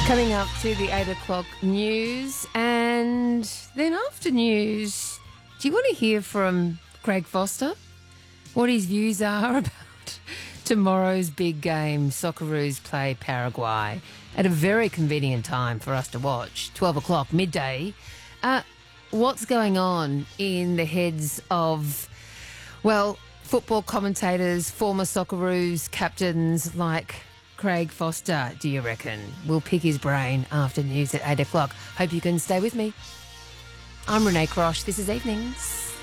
Coming up to the 8 o'clock news, and then after news, do you want to hear from Craig Foster? What his views are about tomorrow's big game, Socceroos play Paraguay, at a very convenient time for us to watch, 12 o'clock, midday. What's going on in the heads of, well, football commentators, former Socceroos captains like Craig Foster, do you reckon? We'll pick his brain after news at 8 o'clock. Hope you can stay with me. I'm Renee Crosh. This is Evenings.